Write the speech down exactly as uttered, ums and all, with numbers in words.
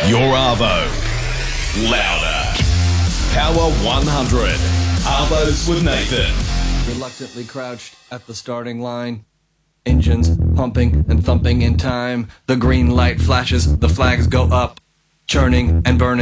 Your Arvo. Louder. Power one hundred. Arvos with Nathan. Reluctantly crouched at the starting line. Engines pumping and thumping in time. The green light flashes, the flags go up. Churning and burning.